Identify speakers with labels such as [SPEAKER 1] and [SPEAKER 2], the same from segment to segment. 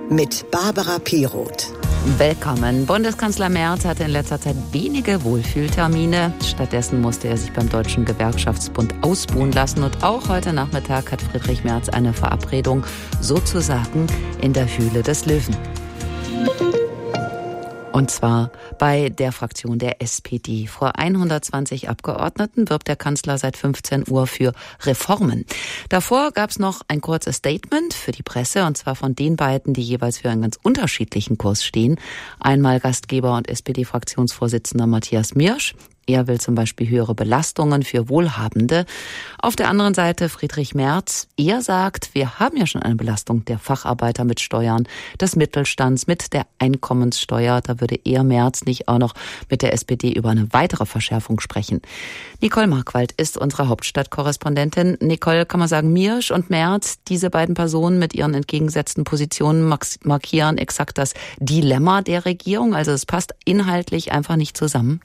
[SPEAKER 1] mit Barbara Piroth.
[SPEAKER 2] Willkommen. Bundeskanzler Merz hatte in letzter Zeit wenige Wohlfühltermine. Stattdessen musste er sich beim Deutschen Gewerkschaftsbund ausbuhen lassen. Und auch heute Nachmittag hat Friedrich Merz eine Verabredung sozusagen in der Höhle des Löwen. Und zwar bei der Fraktion der SPD. Vor 120 Abgeordneten wirbt der Kanzler seit 15 Uhr für Reformen. Davor gab es noch ein kurzes Statement für die Presse, und zwar von den beiden, die jeweils für einen ganz unterschiedlichen Kurs stehen. Einmal Gastgeber und SPD-Fraktionsvorsitzender Matthias Miersch. Er will zum Beispiel höhere Belastungen für Wohlhabende. Auf der anderen Seite Friedrich Merz. Er sagt, wir haben ja schon eine Belastung der Facharbeiter mit Steuern, des Mittelstands, mit der Einkommenssteuer. Da würde er Merz nicht auch noch mit der SPD über eine weitere Verschärfung sprechen. Nicole Markwald ist unsere Hauptstadtkorrespondentin. Nicole, kann man sagen, Miersch und Merz, diese beiden Personen mit ihren entgegengesetzten Positionen markieren exakt das Dilemma der Regierung. Also es passt inhaltlich einfach nicht zusammen.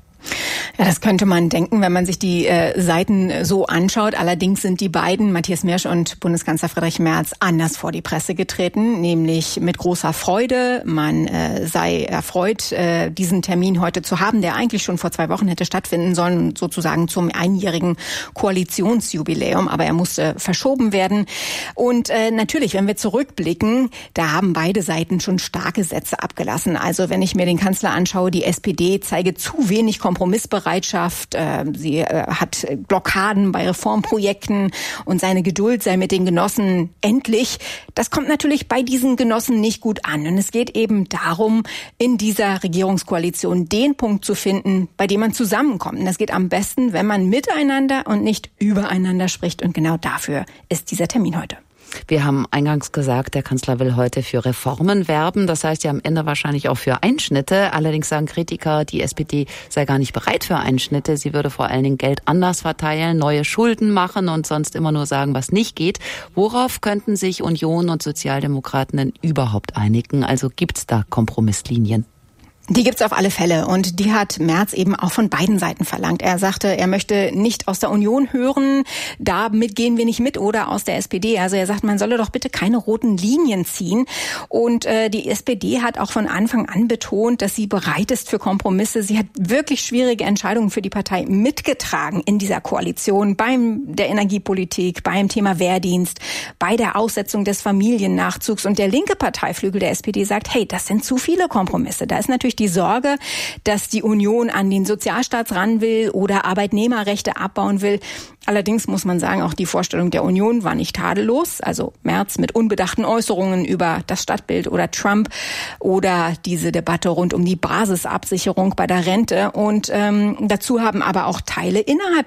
[SPEAKER 3] Ja, das könnte man denken, wenn man sich die Seiten so anschaut. Allerdings sind die beiden, Matthias Miersch und Bundeskanzler Friedrich Merz, anders vor die Presse getreten, nämlich mit großer Freude. Man sei erfreut, diesen Termin heute zu haben, der eigentlich schon vor 2 Wochen hätte stattfinden sollen, sozusagen zum einjährigen Koalitionsjubiläum. Aber er musste verschoben werden. Und natürlich, wenn wir zurückblicken, da haben beide Seiten schon starke Sätze abgelassen. Also wenn ich mir den Kanzler anschaue, die SPD zeige zu wenig Kompromissbereitschaft, sie hat Blockaden bei Reformprojekten und seine Geduld sei mit den Genossen endlich. Das kommt natürlich bei diesen Genossen nicht gut an. Und es geht eben darum, in dieser Regierungskoalition den Punkt zu finden, bei dem man zusammenkommt. Und das geht am besten, wenn man miteinander und nicht übereinander spricht. Und genau dafür ist dieser Termin heute.
[SPEAKER 2] Wir haben eingangs gesagt, der Kanzler will heute für Reformen werben. Das heißt ja am Ende wahrscheinlich auch für Einschnitte. Allerdings sagen Kritiker, die SPD sei gar nicht bereit für Einschnitte. Sie würde vor allen Dingen Geld anders verteilen, neue Schulden machen und sonst immer nur sagen, was nicht geht. Worauf könnten sich Union und Sozialdemokraten denn überhaupt einigen? Also gibt's da Kompromisslinien?
[SPEAKER 3] Die gibt's auf alle Fälle, und die hat Merz eben auch von beiden Seiten verlangt. Er sagte, er möchte nicht aus der Union hören, damit gehen wir nicht mit, oder aus der SPD. Also er sagt, man solle doch bitte keine roten Linien ziehen. Und die SPD hat auch von Anfang an betont, dass sie bereit ist für Kompromisse. Sie hat wirklich schwierige Entscheidungen für die Partei mitgetragen in dieser Koalition, der Energiepolitik, beim Thema Wehrdienst, bei der Aussetzung des Familiennachzugs. Und der linke Parteiflügel der SPD sagt, hey, das sind zu viele Kompromisse. Da ist natürlich die Sorge, dass die Union an den Sozialstaat ran will oder Arbeitnehmerrechte abbauen will. Allerdings muss man sagen, auch die Vorstellung der Union war nicht tadellos. Also Merz mit unbedachten Äußerungen über das Stadtbild oder Trump oder diese Debatte rund um die Basisabsicherung bei der Rente. Und dazu haben aber auch Teile innerhalb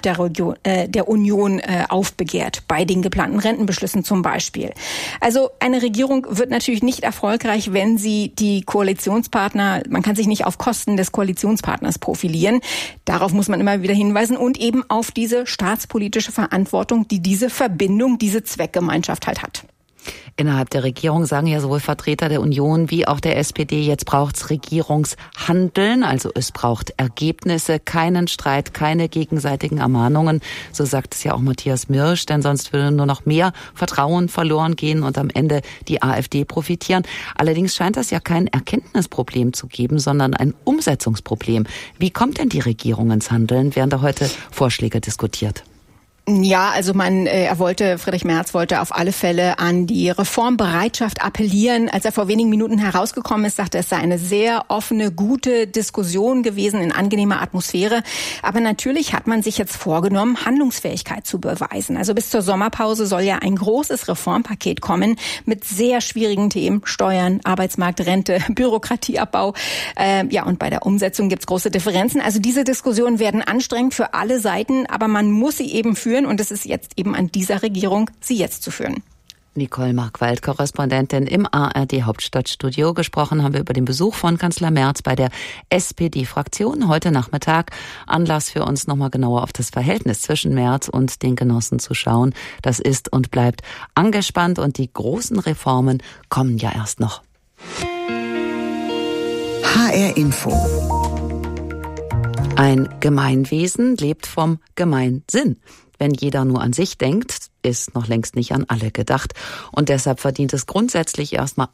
[SPEAKER 3] der Union aufbegehrt, bei den geplanten Rentenbeschlüssen zum Beispiel. Also eine Regierung wird natürlich nicht erfolgreich, wenn sie die Koalitionspartner, man kann sich nicht auf Kosten des Koalitionspartners profilieren. Darauf muss man immer wieder hinweisen, und eben auf diese staatspolitische Verantwortung, die diese Verbindung, diese Zweckgemeinschaft halt hat.
[SPEAKER 2] Innerhalb der Regierung sagen ja sowohl Vertreter der Union wie auch der SPD, jetzt braucht's Regierungshandeln. Also es braucht Ergebnisse, keinen Streit, keine gegenseitigen Ermahnungen. So sagt es ja auch Matthias Miersch, denn sonst würde nur noch mehr Vertrauen verloren gehen und am Ende die AfD profitieren. Allerdings scheint das ja kein Erkenntnisproblem zu geben, sondern ein Umsetzungsproblem. Wie kommt denn die Regierung ins Handeln? Werden da heute Vorschläge diskutiert?
[SPEAKER 3] Ja, also Friedrich Merz wollte auf alle Fälle an die Reformbereitschaft appellieren. Als er vor wenigen Minuten herausgekommen ist, sagte er, es sei eine sehr offene, gute Diskussion gewesen in angenehmer Atmosphäre. Aber natürlich hat man sich jetzt vorgenommen, Handlungsfähigkeit zu beweisen. Also bis zur Sommerpause soll ja ein großes Reformpaket kommen mit sehr schwierigen Themen: Steuern, Arbeitsmarkt, Rente, Bürokratieabbau. Und bei der Umsetzung gibt's große Differenzen. Also diese Diskussionen werden anstrengend für alle Seiten, aber man muss sie eben führen. Und es ist jetzt eben an dieser Regierung, sie jetzt zu führen.
[SPEAKER 2] Nicole Markwald, Korrespondentin im ARD Hauptstadtstudio. Gesprochen haben wir über den Besuch von Kanzler Merz bei der SPD-Fraktion heute Nachmittag. Anlass für uns, nochmal genauer auf das Verhältnis zwischen Merz und den Genossen zu schauen. Das ist und bleibt angespannt, und die großen Reformen kommen ja erst noch.
[SPEAKER 1] HR Info.
[SPEAKER 2] Ein Gemeinwesen lebt vom Gemeinsinn. Wenn jeder nur an sich denkt, ist noch längst nicht an alle gedacht. Und deshalb verdient es grundsätzlich erstmal